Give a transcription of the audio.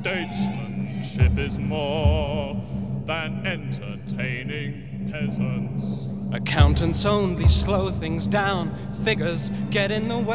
statesmanship is more than entertaining peasants. Accountants only slow things down, figures get in the way.